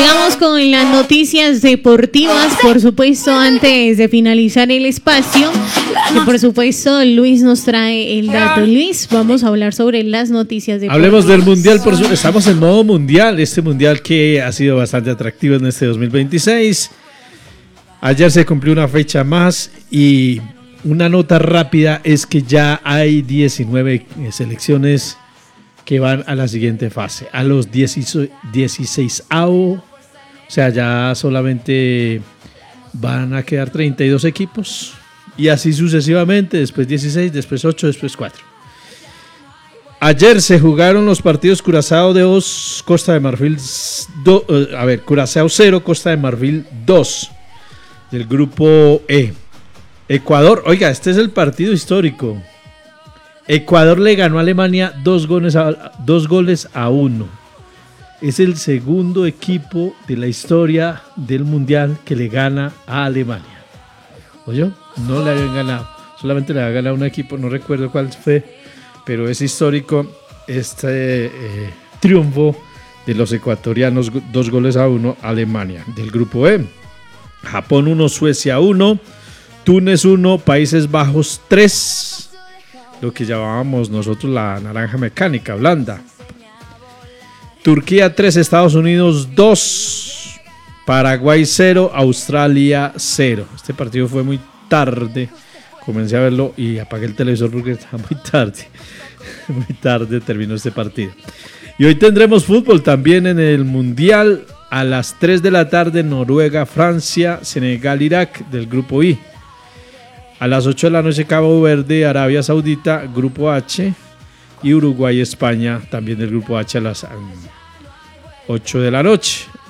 Llegamos con las noticias deportivas, por supuesto, antes de finalizar el espacio, que por supuesto Luis nos trae el dato. Luis, vamos a hablar sobre las noticias deportivas. Hablemos del mundial, estamos en modo mundial, este mundial que ha sido bastante atractivo en este 2026. Ayer se cumplió una fecha más y una nota rápida es que ya hay 19 selecciones que van a la siguiente fase, a los 16avo, o sea, ya solamente van a quedar 32 equipos y así sucesivamente, después 16, después 8, después 4. Ayer se jugaron los partidos Curazao 2, Costa de Marfil Curazao 0, Costa de Marfil 2 del grupo E. Ecuador, oiga, este es el partido histórico. Ecuador le ganó a Alemania 2 goles a 1. Es el segundo equipo de la historia del Mundial que le gana a Alemania. ¿Oye? No le habían ganado. Solamente le había ganado un equipo, no recuerdo cuál fue, pero es histórico este triunfo de los ecuatorianos, 2 goles a 1 a Alemania. Del grupo E, Japón 1, Suecia 1, Túnez 1, Países Bajos 3. Lo que llamábamos nosotros la naranja mecánica, blanda. Turquía 3, Estados Unidos 2, Paraguay 0, Australia 0. Este partido fue muy tarde, comencé a verlo y apagué el televisor porque estaba muy tarde. Muy tarde terminó este partido. Y hoy tendremos fútbol también en el Mundial a las 3 de la tarde, Noruega, Francia, Senegal, Irak del grupo I. A las 8 de la noche, Cabo Verde, Arabia Saudita, Grupo H. Y Uruguay, España, también del Grupo H a las 8 de la noche.